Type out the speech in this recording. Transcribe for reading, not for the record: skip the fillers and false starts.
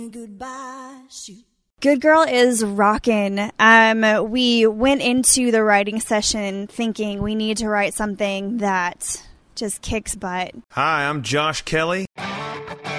Goodbye, shoot. Good Girl is rockin'. We went into the writing session thinking we need to write something that just kicks butt. Hi, I'm Josh Kelly.